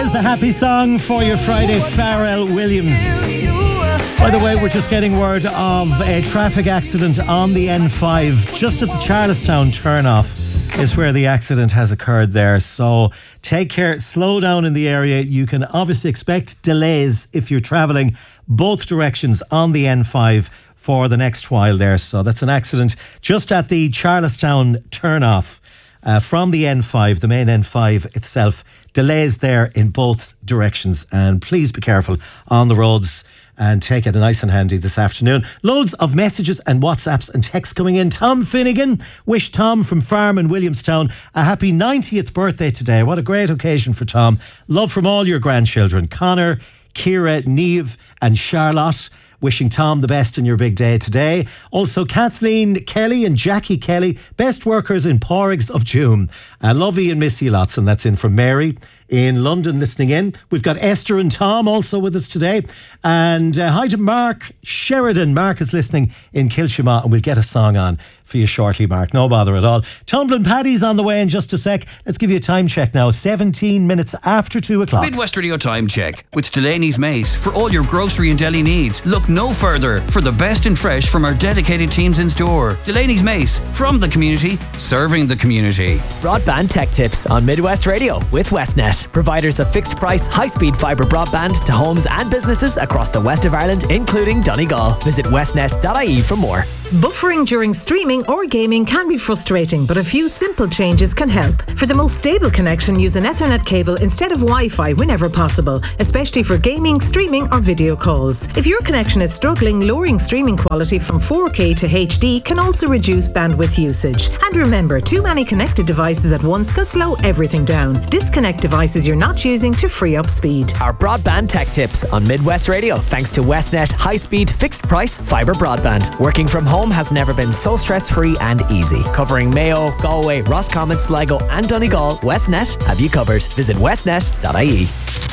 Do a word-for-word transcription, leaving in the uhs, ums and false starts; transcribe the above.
There's the happy song for your Friday, Pharrell Williams. By the way, we're just getting word of a traffic accident on the N five, just at the Charlestown turnoff is where the accident has occurred there. So take care, slow down in the area. You can obviously expect delays if you're travelling both directions on the N five for the next while there. So that's an accident just at the Charlestown turnoff uh, from the N five, the main N five itself. Delays there in both directions, and please be careful on the roads and take it nice and handy this afternoon. Loads of messages and WhatsApps and texts coming in. Tom Finnegan, wish Tom from Farm in Williamstown a happy ninetieth birthday today. What a great occasion for Tom. Love from all your grandchildren, Connor, Ciara, Niamh and Charlotte. Wishing Tom the best in your big day today. Also, Kathleen Kelly and Jackie Kelly, best workers in Porrigs of June. I love you and miss you lots, and that's in from Mary in London listening in. We've got Esther and Tom also with us today. And uh, hi to Mark Sheridan. Mark is listening in Kilshima, and we'll get a song on for you shortly, Mark. No bother at all. Tumbling Paddy's on the way in just a sec. Let's give you a time check now. seventeen minutes after two o'clock. Midwest Radio Time Check with Delaney's Mace. For all your grocery and deli needs, look no further for the best in fresh from our dedicated teams in store. Delaney's Mace, from the community, serving the community. Broadband tech tips on Midwest Radio with Westnet. Providers of fixed price, high speed fibre broadband to homes and businesses across the west of Ireland, including Donegal. Visit westnet dot I E for more. Buffering during streaming or gaming can be frustrating, but a few simple changes can help. For the most stable connection, use an Ethernet cable instead of Wi-Fi whenever possible, especially for gaming, streaming or video calls. If your connection is struggling, lowering streaming quality from four K to H D can also reduce bandwidth usage. And remember, too many connected devices at once can slow everything down. Disconnect devices you're not using to free up speed. Our broadband tech tips on Midwest Radio, thanks to Westnet high-speed, fixed-price fibre broadband. Working from home has never been so stress-free and easy. Covering Mayo, Galway, Roscommon, Sligo and Donegal, Westnet have you covered. Visit westnet dot I E.